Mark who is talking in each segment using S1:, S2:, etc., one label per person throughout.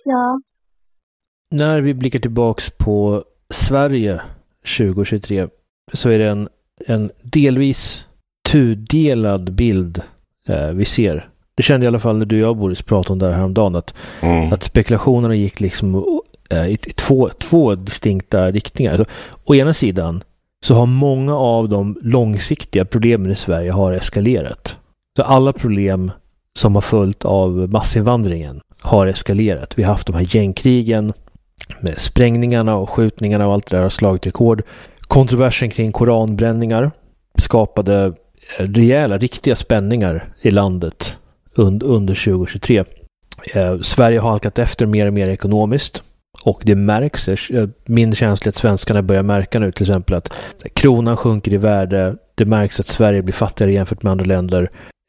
S1: Ja.
S2: När vi blickar tillbaks på Sverige 2023 så är det en delvis tudelad bild vi ser. Det kände i alla fall när du och jag, Boris, pratade om det här häromdagen, att spekulationerna gick liksom i två distinkta riktningar. Så, å ena sidan så har många av de långsiktiga problemen i Sverige har eskalerat. Så alla problem som har följt av massinvandringen har eskalerat. Vi har haft de här gängkrigen med sprängningarna och skjutningarna och allt det där har slagit rekord. Kontroversen kring koranbränningar skapade rejäla, riktiga spänningar i landet under 2023. Sverige har halkat efter mer och mer ekonomiskt och det märks. Min känsla är att svenskarna börjar märka nu till exempel att kronan sjunker i värde. Det märks att Sverige blir fattigare jämfört med andra länder.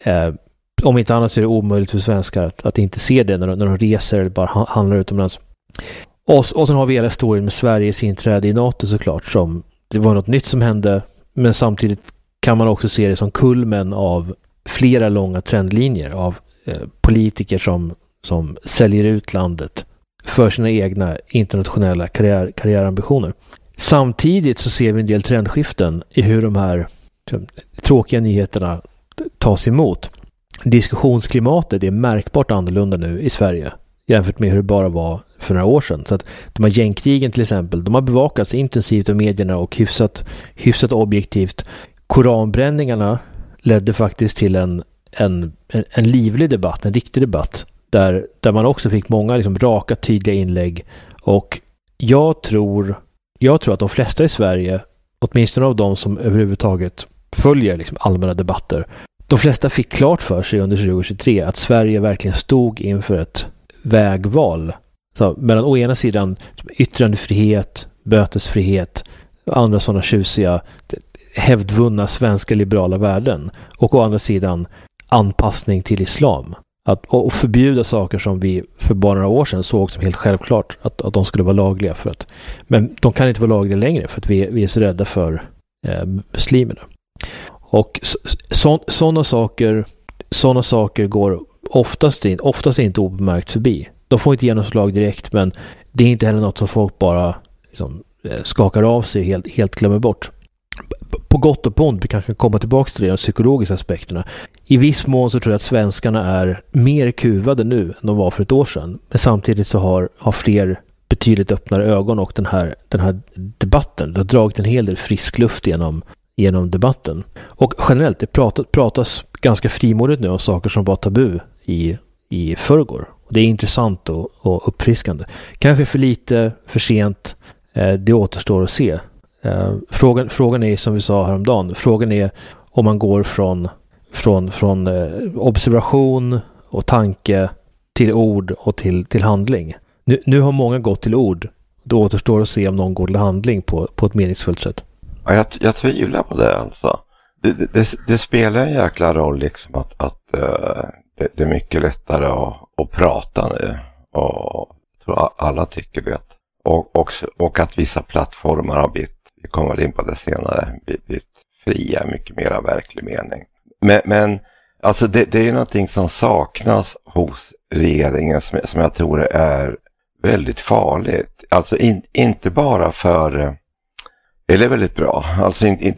S2: Om inte annat så är det omöjligt för svenskar att inte se det när de reser eller bara handlar utomlands. Och sen har vi hela historien med Sveriges inträde i NATO såklart. Som, det var något nytt som hände, men samtidigt kan man också se det som kulmen av flera långa trendlinjer av politiker som säljer ut landet för sina egna internationella karriärambitioner. Samtidigt så ser vi en del trendskiften i hur de här tråkiga nyheterna tas emot. Diskussionsklimatet är märkbart annorlunda nu i Sverige jämfört med hur det bara var för några år sedan. Så att de här gängkrigen till exempel, de har bevakats intensivt av medierna och hyfsat objektivt. Koranbränningarna ledde faktiskt till en livlig debatt, en riktig debatt där man också fick många liksom raka, tydliga inlägg. Och jag tror att de flesta i Sverige, åtminstone av de som överhuvudtaget följer liksom allmänna debatter, de flesta fick klart för sig under 2023 att Sverige verkligen stod inför ett vägval. Så mellan å ena sidan yttrandefrihet, bötesfrihet och andra sådana tjusiga hävdvunna svenska liberala värden, och å andra sidan anpassning till islam. Och förbjuda saker som vi för bara några år sedan såg som helt självklart att de skulle vara lagliga men de kan inte vara lagliga längre för att vi är så rädda för muslimerna. Och sådana saker går oftast inte obemärkt förbi. De får inte genomslag direkt, men det är inte heller något som folk bara liksom skakar av sig helt glömmer bort. På gott och på ont, vi kanske kan komma tillbaka till de psykologiska aspekterna. I viss mån så tror jag att svenskarna är mer kuvade nu än de var för ett år sedan. Men samtidigt så har fler betydligt öppnare ögon, och den här debatten, det har dragit en hel del frisk luft genom debatten. Och generellt, det pratas ganska frimodigt nu om saker som var tabu i förrgår. Och det är intressant och uppfriskande. Kanske för lite, för sent, det återstår att se. Frågan är, som vi sa häromdagen, frågan är om man går från observation och tanke till ord och till handling. Nu har många gått till ord. Då återstår att se om någon går till handling på ett meningsfullt sätt.
S3: Ja, jag tvivlar på det alltså. Det spelar en jäkla roll liksom att det är mycket lättare att prata nu. Och jag tror alla tycker det. Och att vissa plattformar har blivit, vi kommer in på det senare, blivit fria, mycket mer verklig mening. Men alltså det är ju någonting som saknas hos regeringen som jag tror är väldigt farligt. Alltså inte bara för, eller väldigt bra, alltså inte